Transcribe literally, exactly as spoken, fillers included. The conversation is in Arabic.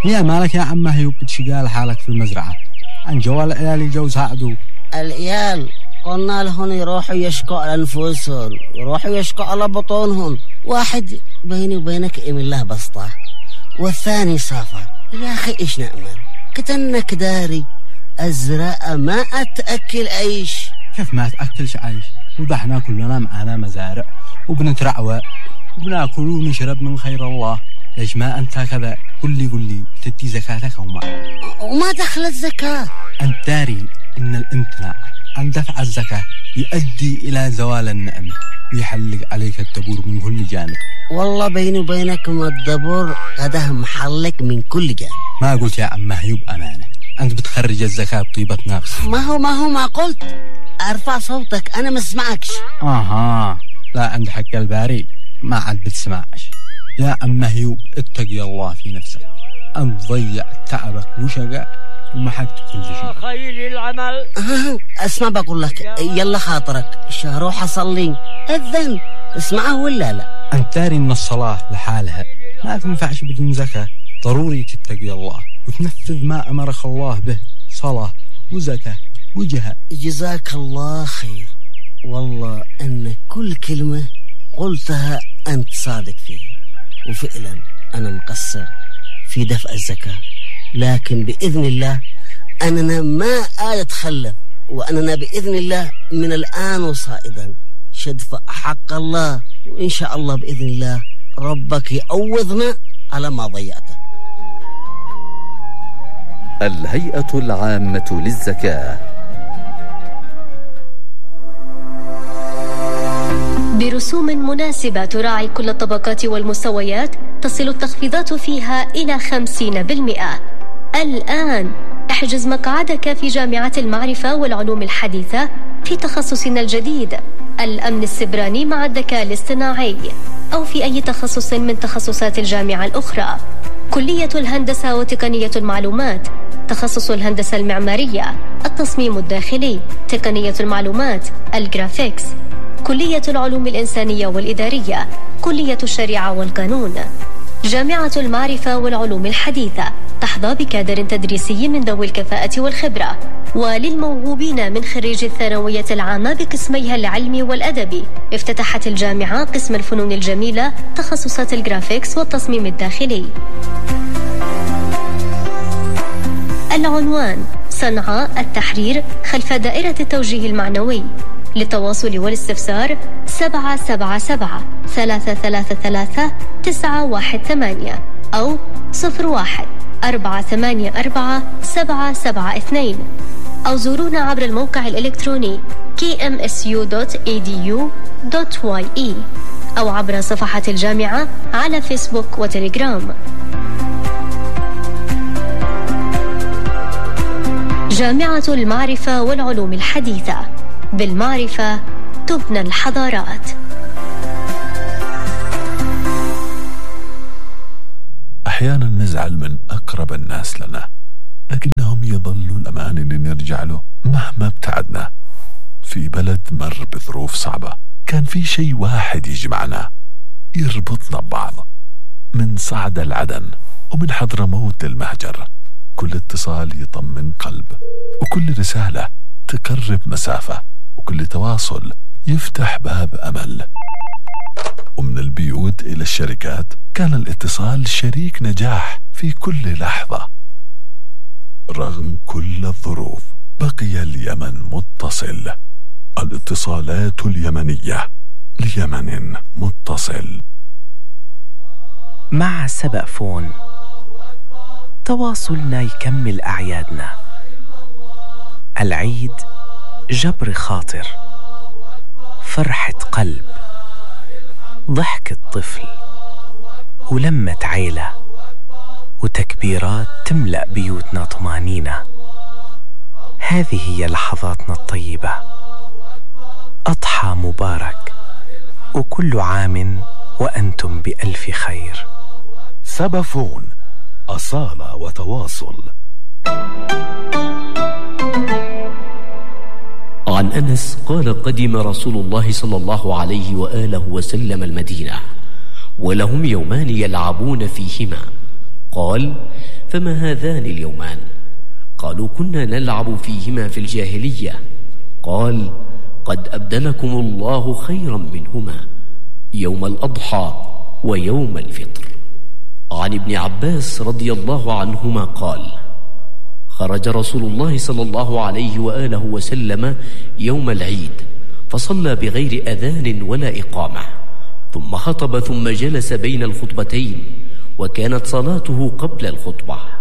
يا مالك يا عم هيوب بتشقال حالك في المزرعة عن جوال العيال جوز عقدو. العيال قلنا لهم يروحوا يشكوا على أنفسهم، يروحوا يشكوا على بطونهم. واحد بيني وبينك إيم الله بسطة، والثاني سافر. يا أخي إيش نأمل؟ كتنك داري أزرق ما أتأكل عيش. كيف ما أتأكلش عيش؟ وضحنا كلنا معنا مزارع وبنترعوى وبناكل ونشرب من خير الله. ليش ما أنت كذا؟ قل لي قل لي تدي زكاتك أو ما؟ وما دخلت زكاة. أنت داري إن الامتناع عن دفع الزكاة يؤدي إلى زوال النعمة ويحلق عليك الدبور من كل جانب. والله بيني وبينك ما الدبور هذا محلق من كل جانب. ما قلت يا عم هيوب أمانة، أنت بتخرج الزكاة بطيبة نفس. ما هو ما هو ما قلت أرفع صوتك أنا ما اسمعكش. آها لا عند حق الباري ما عاد بتسمعش. يا عم هيوب اتقي الله في نفسك، أنت ضيع تعبك وشقاء ومحكت كل شيء. خير العمل. اسمع بقول لك يلا خاطرك روح أصلي أذن اسمعه ولا لا؟ أنت داري إن الصلاة لحالها ما تنفعش بدون زكاة. ضروري تتقي الله وتنفذ ما أمرك الله به، صلاة وزكاة وجهاد. جزاك الله خير، والله أن كل كلمة قلتها أنت صادق فيها، وفعلا أنا مقصر في دفع الزكاة، لكن بإذن الله أننا ما أتخلف، وأننا بإذن الله من الآن وصائدا شدفع حق الله، وإن شاء الله بإذن الله ربك يعوضنا على ما ضيعته. الهيئة العامة للزكاة. برسوم مناسبة تراعي كل الطبقات والمستويات، تصل التخفيضات فيها إلى خمسين بالمئة. الآن احجز مقعدك في جامعة المعرفة والعلوم الحديثة في تخصصنا الجديد الأمن السبراني مع الذكاء الاصطناعي، أو في أي تخصص من تخصصات الجامعة الأخرى. كلية الهندسة وتقنية المعلومات، تخصص الهندسة المعمارية، التصميم الداخلي، تقنية المعلومات، الجرافيكس. كلية العلوم الإنسانية والإدارية، كلية الشريعة والقانون. جامعة المعرفة والعلوم الحديثة تحظى بكادر تدريسي من ذوي الكفاءة والخبرة. وللموهوبين من خريج الثانوية العامة بقسميها العلمي والأدبي، افتتحت الجامعة قسم الفنون الجميلة، تخصصات الجرافيكس والتصميم الداخلي. العنوان: صنعاء التحرير خلف دائرة التوجيه المعنوي. للتواصل والاستفسار سبعة سبعة سبعة ثلاثة ثلاثة ثلاثة تسعة واحد ثمانية أو صفر واحد أربعة ثمانية أربعة سبعة سبعة اثنين، أو زورونا عبر الموقع الإلكتروني كي إم إس يو دوت إي دي يو دوت واي إي أو عبر صفحة الجامعة على فيسبوك وتليجرام. جامعة المعرفة والعلوم الحديثة، بالمعرفة تبنى الحضارات. أحيانا نزعل من أقرب الناس لنا، لكنهم يظلوا الأمان اللي نرجع له مهما ابتعدنا. في بلد مر بظروف صعبة كان في شيء واحد يجمعنا يربطنا ببعض، من صعد العدن ومن حضرموت المهجر. كل اتصال يطمن قلب، وكل رسالة تقرب مسافة، وكل تواصل يفتح باب أمل. ومن البيوت إلى الشركات كان الاتصال شريك نجاح في كل لحظة. رغم كل الظروف بقي اليمن متصل. الاتصالات اليمنية ليمن متصل. مع سبأ فون تواصلنا يكمل أعيادنا. العيد جبر خاطر، فرحة قلب، ضحكة طفل، ولمة عيلة، وتكبيرات تملأ بيوتنا طمانينة. هذه هي لحظاتنا الطيبة. أضحى مبارك، وكل عام وأنتم بألف خير. سبأ فون، أصالة وتواصل. عن أنس قال: قدم رسول الله صلى الله عليه وآله وسلم المدينة، ولهم يومان يلعبون فيهما، قال: فما هذان اليومان؟ قالوا: كنا نلعب فيهما في الجاهلية. قال: قد أبدلكم الله خيرا منهما، يوم الأضحى ويوم الفطر. عن ابن عباس رضي الله عنهما قال: خرج رسول الله صلى الله عليه وآله وسلم يوم العيد فصلى بغير أذان ولا إقامة، ثم خطب ثم جلس بين الخطبتين، وكانت صلاته قبل الخطبة.